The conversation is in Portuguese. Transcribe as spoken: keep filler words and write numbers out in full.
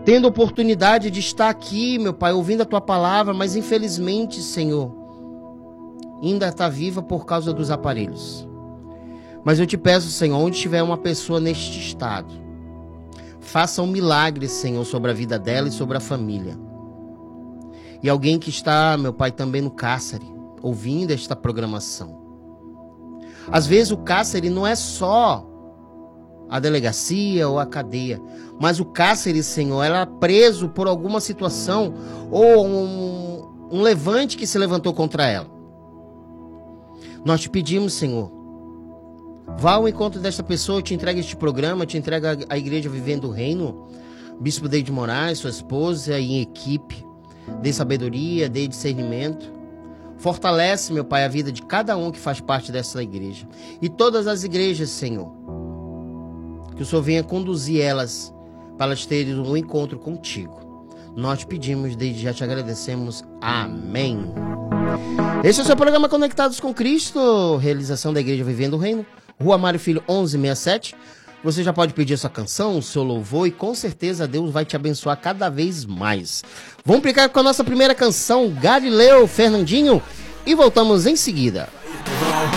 tendo oportunidade de estar aqui, meu Pai, ouvindo a Tua palavra, mas infelizmente, Senhor, ainda está viva por causa dos aparelhos. Mas eu te peço, Senhor, onde tiver uma pessoa neste estado, faça um milagre, Senhor, sobre a vida dela e sobre a família. E alguém que está, meu Pai, também no cárcere, ouvindo esta programação. Às vezes o cárcere não é só a delegacia ou a cadeia, mas o cárcere, Senhor, ela é preso por alguma situação ou um, um levante que se levantou contra ela. Nós te pedimos, Senhor, vá ao encontro desta pessoa, te entrega este programa, te entrega a Igreja Vivendo o Reino, Bispo Deide Moraes, sua esposa e equipe, dê sabedoria, dê discernimento. Fortalece, meu Pai, a vida de cada um que faz parte dessa igreja. E todas as igrejas, Senhor, que o Senhor venha conduzir elas para elas terem um encontro contigo. Nós te pedimos, desde já te agradecemos. Amém. Esse é o seu programa Conectados com Cristo, realização da Igreja Vivendo o Reino, Rua Mário Filho onze sessenta e sete. Você já pode pedir a sua canção, o seu louvor, e com certeza Deus vai te abençoar cada vez mais. Vamos ficar com a nossa primeira canção, Galileu, Fernandinho, e voltamos em seguida.